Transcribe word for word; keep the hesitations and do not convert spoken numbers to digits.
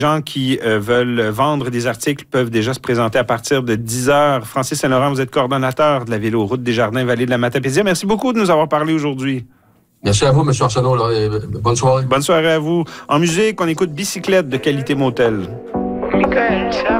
Les gens qui euh, veulent vendre des articles peuvent déjà se présenter à partir de dix heures. Francis Saint-Laurent, vous êtes coordonnateur de la Véloroute des Jardins Vallée de la Matapédia. Merci beaucoup de nous avoir parlé aujourd'hui. Merci à vous, M. Arsenault. Bonne soirée. Bonne soirée à vous. En musique, on écoute Bicyclette de Qualité Motel. Michael, ça